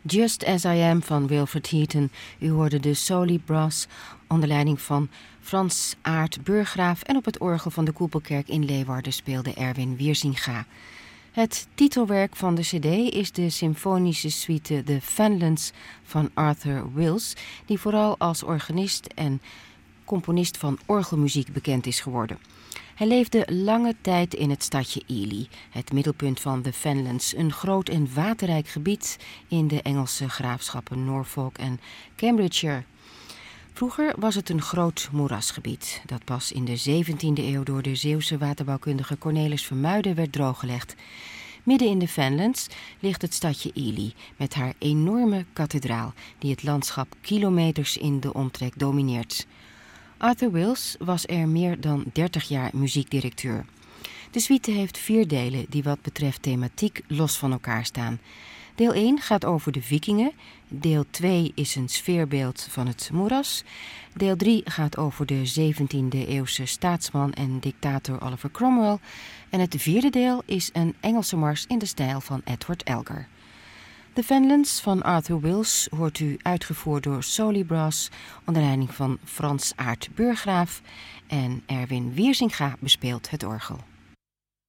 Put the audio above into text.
Just As I Am van Wilfred Heaton. U hoorde de Soli Brass onder leiding van Frans Aert Burggraaf en op het orgel van de Koepelkerk in Leeuwarden speelde Erwin Wiersinga. Het titelwerk van de cd is de symfonische suite The Fenlands van Arthur Wills, die vooral als organist en componist van orgelmuziek bekend is geworden. Hij leefde lange tijd in het stadje Ely, het middelpunt van de Fenlands, een groot en waterrijk gebied in de Engelse graafschappen Norfolk en Cambridgeshire. Vroeger was het een groot moerasgebied, dat pas in de 17e eeuw door de Zeeuwse waterbouwkundige Cornelis Vermuijden werd drooggelegd. Midden in de Fenlands ligt het stadje Ely met haar enorme kathedraal die het landschap kilometers in de omtrek domineert. Arthur Wills was er meer dan 30 jaar muziekdirecteur. De suite heeft 4 delen die wat betreft thematiek los van elkaar staan. Deel 1 gaat over de vikingen, deel 2 is een sfeerbeeld van het moeras, deel 3 gaat over de 17e eeuwse staatsman en dictator Oliver Cromwell en het 4e deel is een Engelse mars in de stijl van Edward Elgar. The Fenlands van Arthur Wills hoort u uitgevoerd door Soli Brass onder leiding van Frans Aert Burggraaf en Erwin Wiersinga bespeelt het orgel.